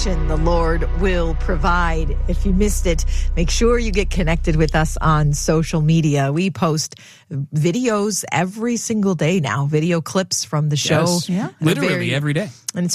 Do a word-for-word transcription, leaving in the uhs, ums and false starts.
provision the Lord will provide. If you missed it, make sure you get connected with us on social media. We post videos every single day now, video clips from the show. Yes. Yeah. Literally Very- every day. And it's